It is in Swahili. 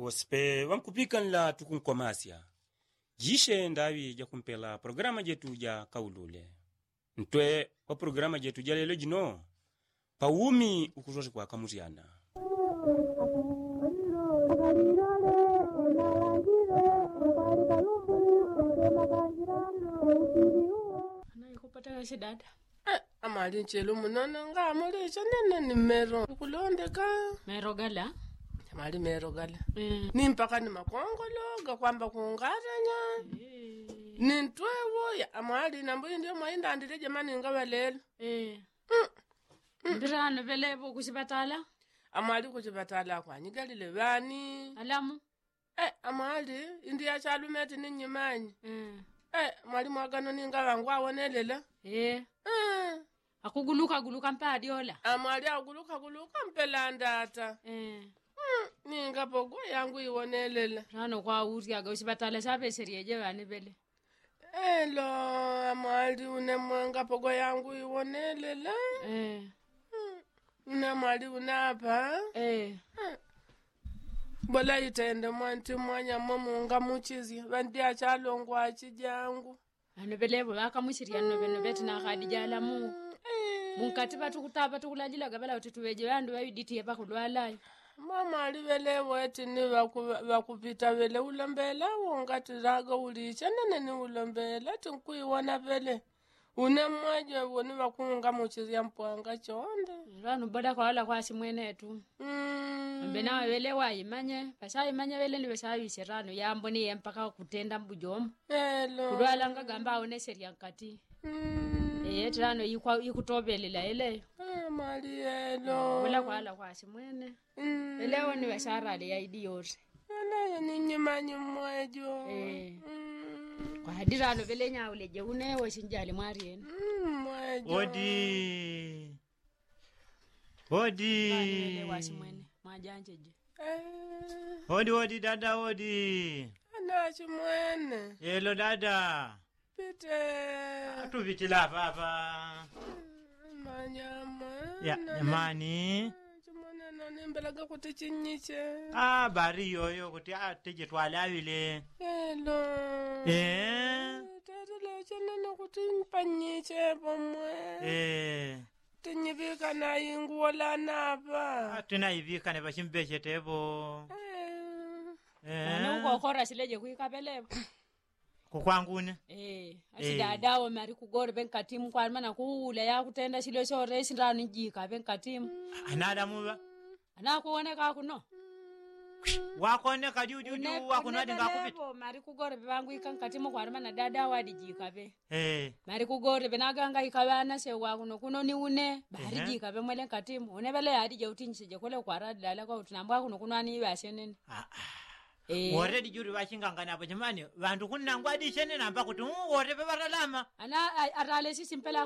wosipe wamkupikan la tukunkomasya jishe ndawi ja kumpela programa jetu ja kaulule ntwe wa programa jetu ja lelo jino paumi ukuzozi kwa kamuziana anayikupata shidada amali nchelo munono nga amuli chanene ni mero kulondeka mero gala amali mero gala ni mpaka ni makongolo kwamba kungaranya ni ntwewo ya amali nambuyi ndio mwainda andile jamani ngawa lelo mbirano belebo kusibatala amali kuchibatala kwanyigalile bani alamu amali india chalumeti ni nyimanyi mwali mwagano ninga wangu awonelela akuguluka mpadiola amali aguluka mpela ndata ninga pogo yangu iwonelela rano kwa uriaga usibatala sabe serieje bane bele elo amali unemwenga pogo yangu iwonelela unamali unapa bola itende mwanti mwanya momunga muchizi bandia chalongwa achijangu anobelebo bakamushiriya nobeno beti na khadijala mu munkati batu kutaba tukulajila gabala ututuweje bandu bayiditiye bakulwalayo mama alibelewo eti ni bakupita bele ulombela wongati raga ulicha nene ni ulombela tinkuiwona bele unemwaje woni bakunga muchizi ya mpwanga chonde rano boda kwa wala kwa simwenetu mbena wele wayimanye pasayimanye bele ni besayisirano yamboni yempaka kutenda mbujoma elo kulwala ngagamba aone seria nkati trano ikutobelela eleyo mali elo bola kwa wala kwa simwene elewo ni besarale ya idioti anayo ni nyimanyi mwejo kwa hadirano bele nyawleje unewo sinjali mwariene mwejo Odi bale wasimwene majanjeje Odi dada odi anachi mwene Hello dada pite Atuvitila papa manyama Ya mani chimwana nanimbelaga kuti chinyiche bari yoyo kuti ateje twalawile hello tatile chenene kuti mpanyiche pomwe tinyivika na inguo la napa tunaivika ne bachimbechetebo uko sileje kuikapelepo kukwangune asidadawo mari kugore benkatimu kwa mana kuula ya kutenda silo sore sindano njika benkatimu anadamuba anakuoneka kuno wakoneka juju wakunadi ngakupita mari kugore bangu ikankatimu kwa mana dada wadijika be mari kugore benaganga ikabana se wakuno kuno ni une bari jika be mwele nkatimu unebele adije utinyise kole kwa radala kwa utinambwa kuno ani bashenene already juri wachingangana hapo jamani vandu kunangwa dishene namba kuti wote pe baralama ana arale sisi mpela